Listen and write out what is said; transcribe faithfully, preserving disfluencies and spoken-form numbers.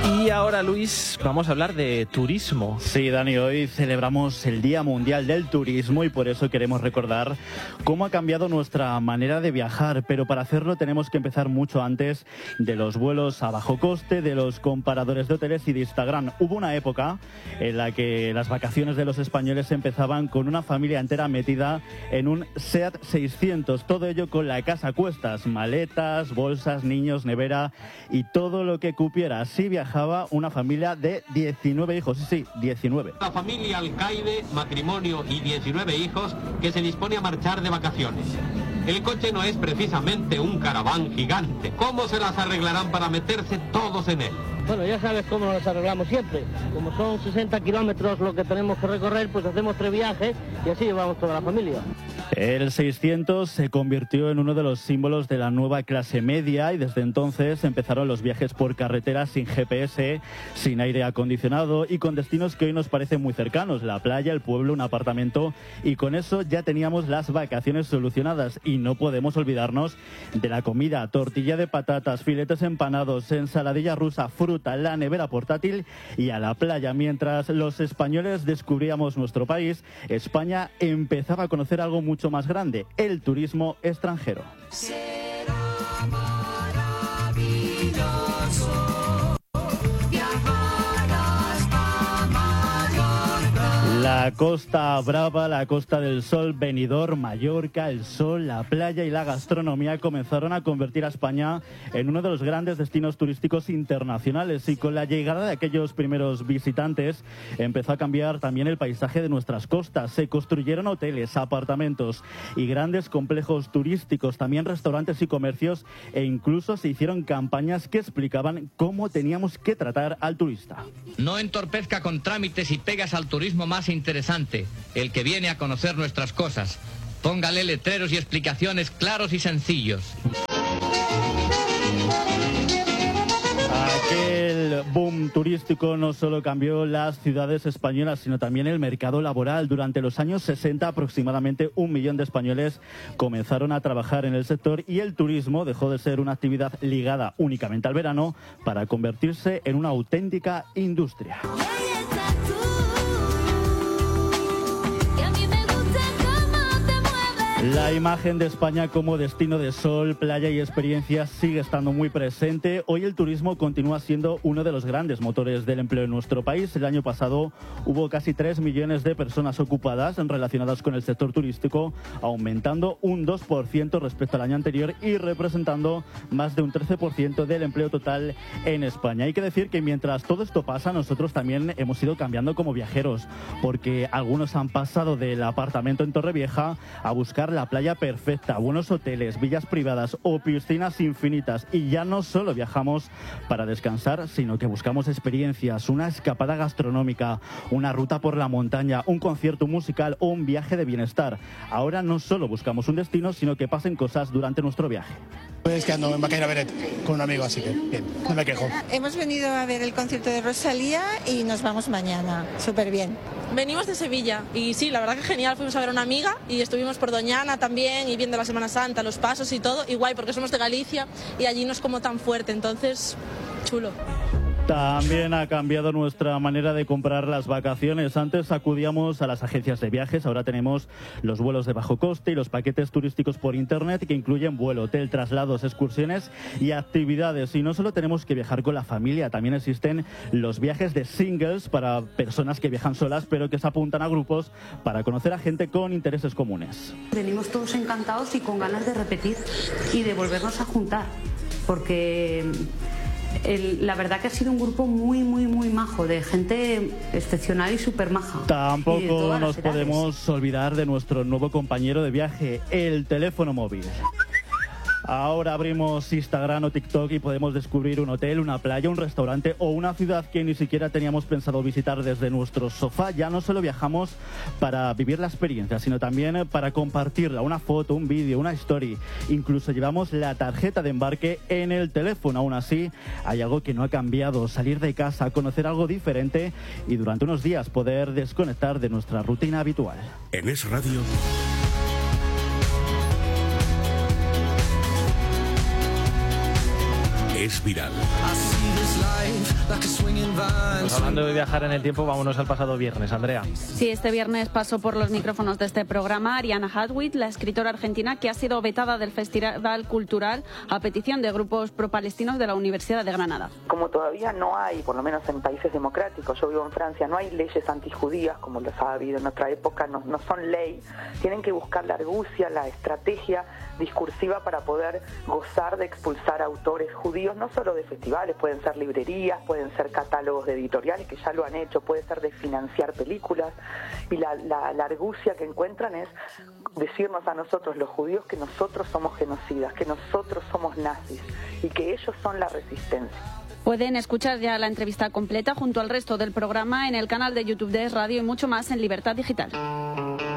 Y ahora, Luis, vamos a hablar de turismo. Sí, Dani, hoy celebramos el Día Mundial del Turismo y por eso queremos recordar cómo ha cambiado nuestra manera de viajar, pero para hacerlo tenemos que empezar mucho antes de los vuelos a bajo coste, de los comparadores de hoteles y de Instagram. Hubo una época en la que las vacaciones de los españoles empezaban con una familia entera metida en un SEAT seiscientos, todo ello con la casa a cuestas, maletas, bolsas, niños, nevera y todo lo que cupiera. Así viajaba una familia de diecinueve hijos, sí, sí, diecinueve. La familia Alcaide, matrimonio y diecinueve hijos que se dispone a marchar de vacaciones. El coche no es precisamente un caraván gigante. ¿Cómo se las arreglarán para meterse todos en él? Bueno, ya sabes cómo nos arreglamos siempre. Como son sesenta kilómetros lo que tenemos que recorrer, pues hacemos tres viajes y así llevamos toda la familia. El seiscientos se convirtió en uno de los símbolos de la nueva clase media y desde entonces empezaron los viajes por carretera sin G P S, sin aire acondicionado y con destinos que hoy nos parecen muy cercanos, la playa, el pueblo, un apartamento, y con eso ya teníamos las vacaciones solucionadas. Y no podemos olvidarnos de la comida, tortilla de patatas, filetes empanados, ensaladilla rusa, fruta, la nevera portátil y a la playa. Mientras los españoles descubríamos nuestro país, España empezaba a conocer algo mucho más grande, el turismo extranjero. Será maravilloso viajar hasta Mallorca. La Costa Brava, la Costa del Sol, Benidorm, Mallorca, el sol, la playa y la gastronomía comenzaron a convertir a España en uno de los grandes destinos turísticos internacionales, y con la llegada de aquellos primeros visitantes empezó a cambiar también el paisaje de nuestras costas. Se construyeron hoteles, apartamentos y grandes complejos turísticos, también restaurantes y comercios, e incluso se hicieron campañas que explicaban cómo teníamos que tratar al turista. No entorpezca con trámites y pegas al turismo más interesante, el que viene a conocer nuestras cosas. Póngale letreros y explicaciones claros y sencillos. Aquel boom turístico no solo cambió las ciudades españolas, sino también el mercado laboral. Durante los años sesenta, aproximadamente un millón de españoles comenzaron a trabajar en el sector y el turismo dejó de ser una actividad ligada únicamente al verano para convertirse en una auténtica industria. La imagen de España como destino de sol, playa y experiencias sigue estando muy presente. Hoy el turismo continúa siendo uno de los grandes motores del empleo en nuestro país. El año pasado hubo casi tres millones de personas ocupadas relacionadas con el sector turístico, aumentando un dos por ciento respecto al año anterior y representando más de un trece por ciento del empleo total en España. Hay que decir que mientras todo esto pasa, nosotros también hemos ido cambiando como viajeros, porque algunos han pasado del apartamento en Torrevieja a buscar la playa perfecta, buenos hoteles, villas privadas o piscinas infinitas, y ya no solo viajamos para descansar, sino que buscamos experiencias, una escapada gastronómica, una ruta por la montaña, un concierto musical o un viaje de bienestar. Ahora no solo buscamos un destino, sino que pasen cosas durante nuestro viaje. Pues que ando en Baqueira Beret con un amigo, así que bien, no me quejo. Hemos venido a ver el concierto de Rosalía y nos vamos mañana, súper bien. Venimos de Sevilla y sí, la verdad que genial, fuimos a ver a una amiga y estuvimos por Doñana también y viendo la Semana Santa, los pasos y todo, y guay porque somos de Galicia y allí no es como tan fuerte, entonces chulo. También ha cambiado nuestra manera de comprar las vacaciones. Antes acudíamos a las agencias de viajes, ahora tenemos los vuelos de bajo coste y los paquetes turísticos por internet que incluyen vuelo, hotel, traslados, excursiones y actividades. Y no solo tenemos que viajar con la familia, también existen los viajes de singles para personas que viajan solas pero que se apuntan a grupos para conocer a gente con intereses comunes. Venimos todos encantados y con ganas de repetir y de volvernos a juntar, porque El, la verdad que ha sido un grupo muy, muy, muy majo, de gente excepcional y súper maja. Tampoco nos podemos olvidar de nuestro nuevo compañero de viaje, el teléfono móvil. Ahora abrimos Instagram o TikTok y podemos descubrir un hotel, una playa, un restaurante o una ciudad que ni siquiera teníamos pensado visitar desde nuestro sofá. Ya no solo viajamos para vivir la experiencia, sino también para compartirla, una foto, un vídeo, una story. Incluso llevamos la tarjeta de embarque en el teléfono. Aún así, hay algo que no ha cambiado: salir de casa, conocer algo diferente y durante unos días poder desconectar de nuestra rutina habitual. En Es Radio... Es viral. Así de Pues hablando de viajar en el tiempo, vámonos al pasado viernes, Andrea. Sí, este viernes pasó por los micrófonos de este programa Ariana Hutzwith, la escritora argentina que ha sido vetada del Festival Cultural a petición de grupos pro-palestinos de la Universidad de Granada. Como todavía no hay, por lo menos en países democráticos, yo vivo en Francia, no hay leyes antijudías como las ha habido en otra época, no, no son ley, tienen que buscar la argucia, la estrategia discursiva para poder gozar de expulsar autores judíos, no solo de festivales, pueden ser librerías, pueden ser catálogos de editoriales que ya lo han hecho, puede ser de financiar películas, y la, la, la argucia que encuentran es decirnos a nosotros los judíos que nosotros somos genocidas, que nosotros somos nazis y que ellos son la resistencia. Pueden escuchar ya la entrevista completa junto al resto del programa en el canal de YouTube de Es Radio y mucho más en Libertad Digital.